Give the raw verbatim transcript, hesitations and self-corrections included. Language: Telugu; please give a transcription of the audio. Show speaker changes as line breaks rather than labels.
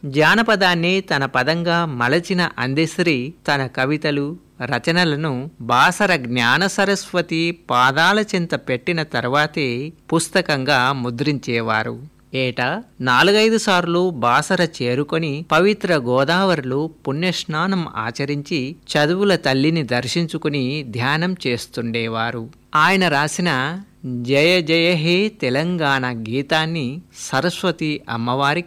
జానపదాన్ని తన పదంగా మలచిన అందెశ్రీ తన కవితలు రచనలను బాసర జ్ఞాన సరస్వతి పాదాల చింత పెట్టిన తర్వాతే పుస్తకంగా ముద్రించేవారు. ఏటా నాలుగైదు సార్లు బాసర చేరుకొని పవిత్ర గోదావరిలో పుణ్యస్నానం ఆచరించి చదువుల తల్లిని దర్శించుకుని ధ్యానం చేస్తుండేవారు. ఆయన రాసిన జయ జయ హే తెలంగాణ గీతాన్ని సరస్వతి అమ్మవారికి